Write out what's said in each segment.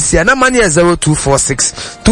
sisi na mani 0246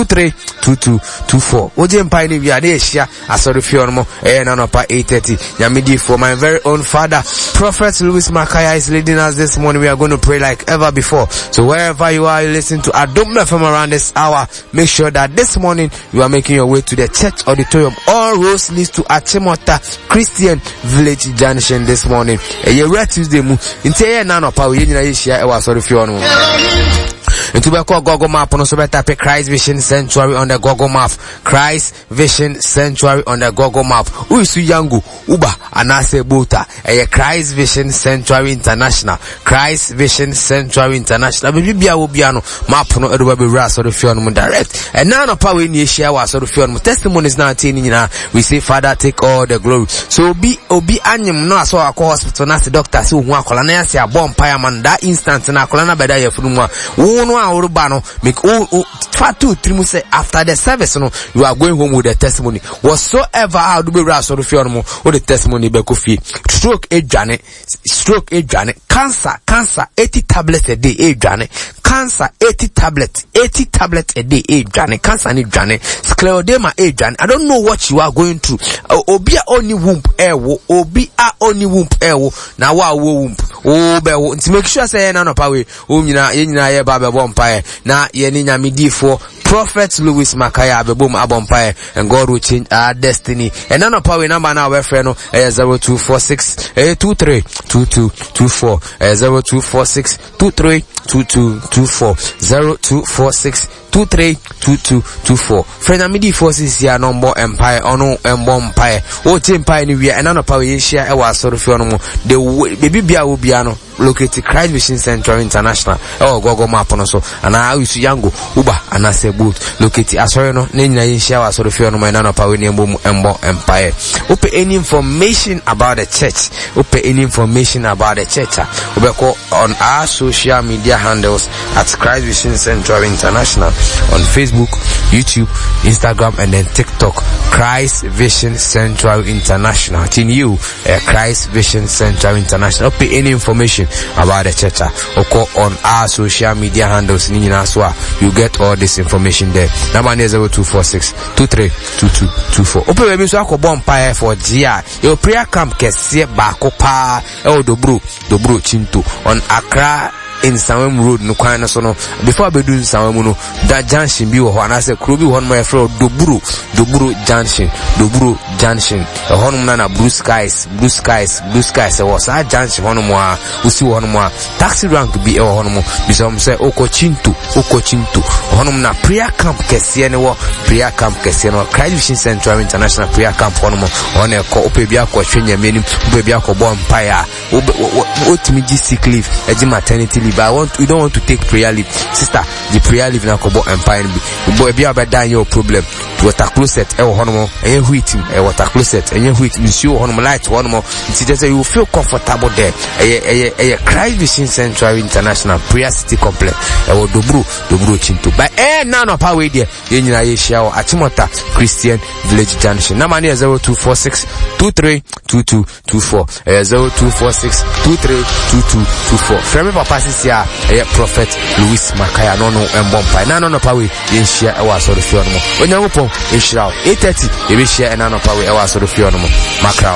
232224 oje mpa ni bia de hia asori fio no mo na no pa 8:30 nyamidi for my very own father Prophet Louis Makaya is leading us this morning. We are going to pray like ever before. So wherever you are, you listen to Adom from around this hour. Make sure that this morning you are making your way to the church auditorium. All roads leads to Achimota Christian Village Junction this morning. A red Tuesday mu. Inte na no pa we nyina yeshia e wa sorry fio no. Into be call Google Map on so better Christ Vision Sanctuary on the Google Map. Christ Vision Sanctuary on the Google Map. Who is Yangu Uba Anase Buta a Christ Vision Sanctuary International. Christ Vision Sanctuary International. Bibia Ubiano map no Edward Ras or the Fion direct. And now no power in the share was or the Fion testimonies now we say Father take all the glory. So obi anyum no so akọ hospital na doctor say hu akola na ya bomb pie man that instant na akola na beda ya funuma. No aruba no make fatu trimu say after the service no you are going home with the testimony whatsoever how do be ras or feel no or the testimony be kofi stroke edwane cancer 80 tablets a day edwane cancer 80 tablets a day edwane cancer ni dwane scleroderma edwane. I don't know what you are going through. Obi a only womb ewo obi a only womb ewo na wa wo womb o be wo nti make sure say na no pa we o nyina ye ba be bompae na ye ni nyamidi for Prophet Louis Makaya abebom abompae and God will change our destiny. And none of power number now we friend 0246 232224 0246 232224 0246 232224. Friend amidi forces here number empire ono empire o empire ni we and none of power ye share e wa soro fi ono mo the baby bia obia no located Christ Vision Center International Google Map no so and I use yango uba anase boot located asori no na nyina yin share wa soro fi ono mo na no power ni embo empire. Open any information about the church, we call on our social media handles at Christ Vision Center International on Facebook, YouTube, Instagram, and then TikTok. Christ Vision Central International. In you, Christ Vision Central International. Open any information about the church or call on our social media handles. You get all this information there. Number 0246 232224. Open website so ako bonfire for GI. Your prayer camp kesiye bako pa dobro chinto on Accra in Samem Road no kwana so no before be do Samem no that junction bi wo ho na say kro bi ho no my friend Doburo junction honum na blue skies e was a junction honum a usi honum a taxi rank bi e honum bi some say okochinto honum na prayer camp kesiye ne wo prayer camp kesiye no Christ Vision Central International prayer camp honum on e ko opebi akwa hwenya menim opebi akobọ empire otimi gi sick leave e maternity leave. We don't want to take prayer leave. Sister, the prayer leave na kobo empire bi. Boy bi abeda your problem. Water closet e honomo, enye heating e water closet, enye heat nsuo honomo light honomo. It's say you feel comfortable there. Christ Vision Central International Prayer City Complex. E wo dobro chinto. But none of power there. Ye nyina ye share Achimota Christian Village Junction. Number 0246 232224 0246 232224. From papa sisia Prophet Louis Makaya no embompa na no power ye share e wa so do fio no mo onyankopon e shira 8:30 e be share na no power e wa so do fio no mo makra